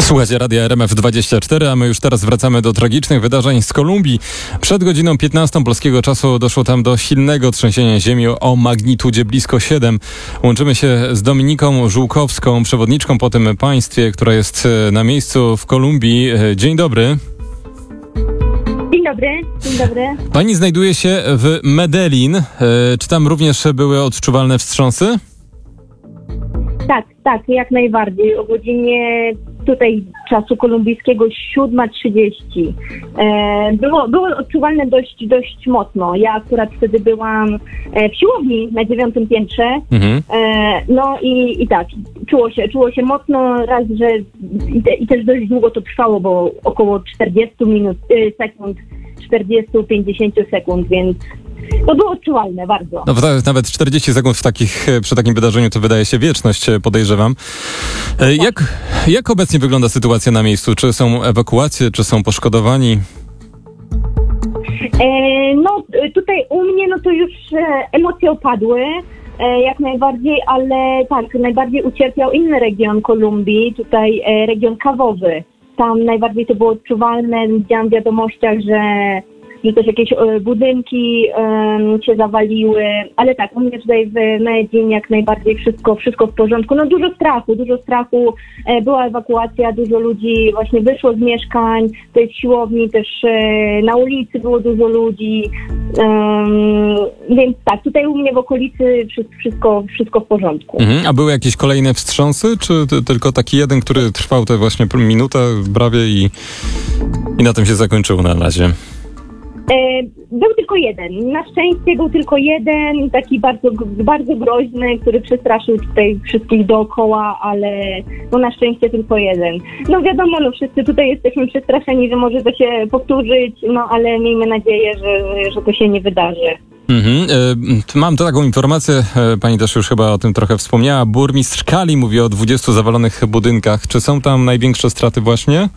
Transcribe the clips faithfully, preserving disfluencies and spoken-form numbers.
Słuchajcie Radia R M F dwadzieścia cztery, a my już teraz wracamy do tragicznych wydarzeń z Kolumbii. Przed godziną piętnastą polskiego czasu doszło tam do silnego trzęsienia ziemi o magnitudzie blisko siedem. Łączymy się z Dominiką Żółkowską, przewodniczką po tym państwie, która jest na miejscu w Kolumbii. Dzień dobry. Dzień dobry, dzień dobry. Pani znajduje się w Medellin. Czy tam również były odczuwalne wstrząsy? Tak, tak, jak najbardziej. O godzinie tutaj czasu kolumbijskiego siódma trzydzieści. E, było, było odczuwalne dość, dość mocno. Ja akurat wtedy byłam e, w siłowni na dziewiątym piętrze. Mhm. E, no i, i tak, czuło się, czuło się mocno, raz, że i, te, i też dość długo to trwało, bo około czterdzieści minut, y, sekund, czterdzieści do pięćdziesięciu sekund, więc to było odczuwalne bardzo. No, nawet czterdzieści sekund w takich, przy takim wydarzeniu to wydaje się wieczność, podejrzewam. Tak. Jak, jak obecnie wygląda sytuacja na miejscu? Czy są ewakuacje, czy są poszkodowani? E, no tutaj u mnie no to już e, emocje opadły. E, jak najbardziej, ale tak, najbardziej ucierpiał inny region Kolumbii, tutaj e, region kawowy. Tam najbardziej to było odczuwalne. Widziałam w wiadomościach, że że też jakieś e, budynki e, się zawaliły, ale tak, u mnie tutaj w Medellin jak najbardziej wszystko, wszystko w porządku. No dużo strachu, dużo strachu, e, była ewakuacja, dużo ludzi właśnie wyszło z mieszkań, tutaj w siłowni też e, na ulicy było dużo ludzi, e, więc tak, tutaj u mnie w okolicy wszystko, wszystko w porządku. Mhm. A były jakieś kolejne wstrząsy, czy t- tylko taki jeden, który trwał te właśnie minutę prawie i, i na tym się zakończył na razie? Był tylko jeden. Na szczęście był tylko jeden, taki bardzo, bardzo groźny, który przestraszył tutaj wszystkich dookoła, ale no na szczęście tylko jeden. No wiadomo, no wszyscy tutaj jesteśmy przestraszeni, że może to się powtórzyć, no ale miejmy nadzieję, że, że to się nie wydarzy. Mhm. Mam taką informację, pani też już chyba o tym trochę wspomniała. Burmistrz Cali mówi o dwudziestu zawalonych budynkach. Czy są tam największe straty właśnie?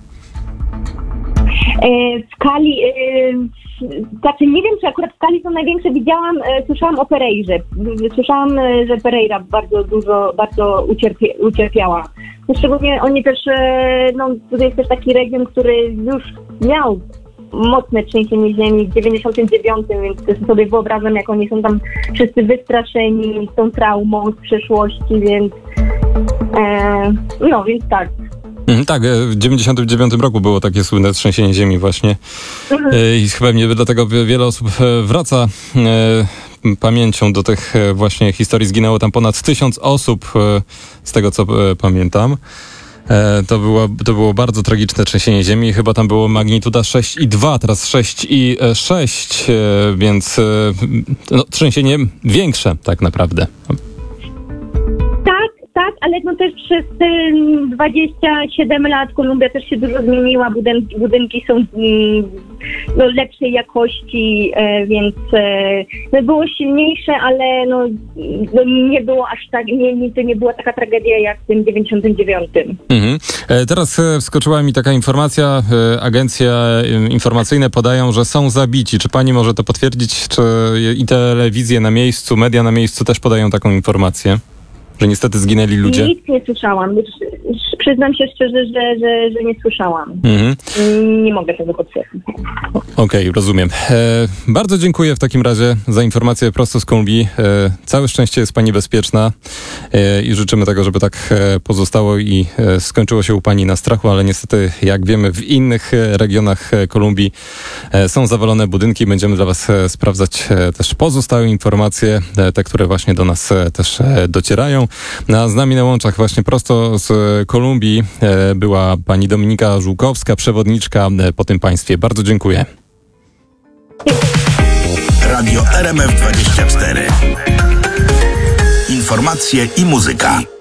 W Cali... Znaczy nie wiem, czy akurat w Cali są największe. Widziałam, e, słyszałam o Pereirze. Słyszałam, e, że Pereira bardzo dużo, bardzo ucierpie, ucierpiała. No, szczególnie oni też, e, no tutaj jest też taki region, który już miał mocne trzęsienie ziemi w dziewięćdziesiątym dziewiątym, więc sobie wyobrażam, jak oni są tam wszyscy wystraszeni z tą traumą z przeszłości, więc e, no, więc tak. Tak, w dziewięćdziesiątym dziewiątym roku było takie słynne trzęsienie ziemi właśnie mhm. i chyba mnie dlatego wiele osób wraca e, pamięcią do tych właśnie historii. Zginęło tam ponad tysiąc osób, e, z tego co e, pamiętam. E, to, było, to było bardzo tragiczne trzęsienie ziemi. Chyba tam było magnituda sześć i dwa, teraz sześć i sześć, e, więc e, no, trzęsienie większe tak naprawdę. Tak, ale no też przez te dwadzieścia siedem lat Kolumbia też się dużo zmieniła, budynki, budynki są no, lepszej jakości, e, więc e, no, było silniejsze, ale no, no, nie było aż tak, nie, nie, to nie była taka tragedia jak w tym dziewięćdziesiątym dziewiątym. Mhm. E, teraz e, wskoczyła mi taka informacja, e, agencje informacyjne podają, że są zabici. Czy pani może to potwierdzić, czy i telewizje na miejscu, media na miejscu też podają taką informację? Że niestety zginęli ludzie? Nic nie słyszałam. Przyznam się szczerze, że, że, że nie słyszałam. Mhm. Nie mogę tego potwierdzić. Okej, okay, rozumiem. E, bardzo dziękuję w takim razie za informację prosto z Kolumbii. E, całe szczęście jest pani bezpieczna e, i życzymy tego, żeby tak e, pozostało i e, skończyło się u pani na strachu, ale niestety, jak wiemy, w innych e, regionach e, Kolumbii e, są zawalone budynki. Będziemy dla was e, sprawdzać e, też pozostałe informacje, e, te, które właśnie do nas e, też e, docierają. A z nami na łączach właśnie prosto z Kolumbii e, była pani Dominika Żółkowska, przewodniczka e, po tym państwie. Bardzo dziękuję. Radio R M F dwadzieścia cztery. Informacje i muzyka.